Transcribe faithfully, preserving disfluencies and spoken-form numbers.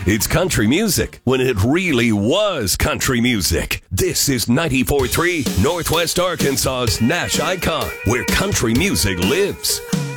It's country music when it really was country music. This is ninety-four point three Northwest Arkansas's Nash Icon, where country music lives.